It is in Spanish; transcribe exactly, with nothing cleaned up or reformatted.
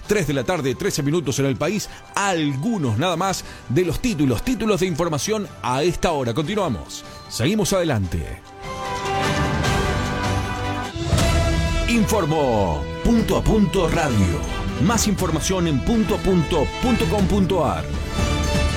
tres de la tarde, trece minutos en el país. Algunos nada más de los títulos, títulos de información a esta hora. Continuamos. Seguimos adelante. Informó Punto a Punto Radio. Más información en punto a punto punto com punto ar.